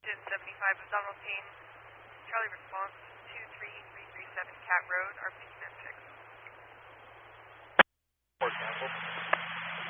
Houston 75 abdominal pain. Charlie response 23337 Cat Road, RP 6. Port Cancel.